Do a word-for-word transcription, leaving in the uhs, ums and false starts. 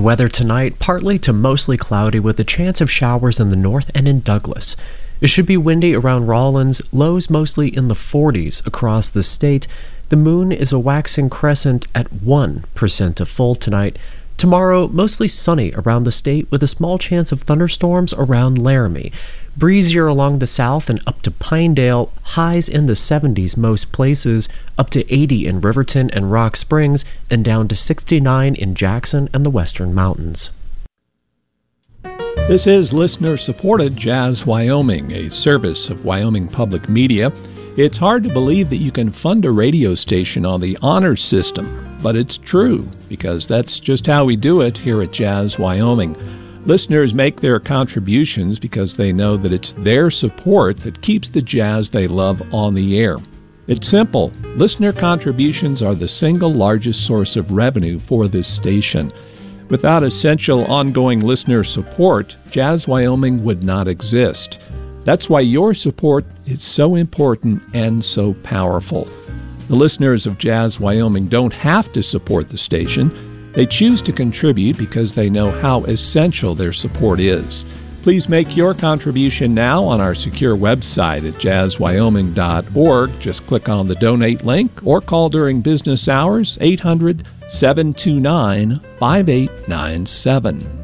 weather tonight, partly to mostly cloudy with a chance of showers in the north and in Douglas. It should be windy around Rawlins, lows mostly in the forties across the state. The moon is a waxing crescent at one percent to full tonight. Tomorrow, mostly sunny around the state with a small chance of thunderstorms around Laramie. Breezier along the south and up to Pinedale, highs in the seventies most places, up to eighty in Riverton and Rock Springs, and down to sixty-nine in Jackson and the Western Mountains. This is listener-supported Jazz Wyoming, a service of Wyoming Public Media. It's hard to believe that you can fund a radio station on the honor system, but it's true, because that's just how we do it here at Jazz Wyoming. Listeners make their contributions because they know that it's their support that keeps the jazz they love on the air. It's simple. Listener contributions are the single largest source of revenue for this station. Without essential ongoing listener support, Jazz Wyoming would not exist. That's why your support is so important and so powerful. The listeners of Jazz Wyoming don't have to support the station. They choose to contribute because they know how essential their support is. Please make your contribution now on our secure website at jazz wyoming dot org. Just click on the donate link or call during business hours eight hundred, seven two nine, five eight nine seven.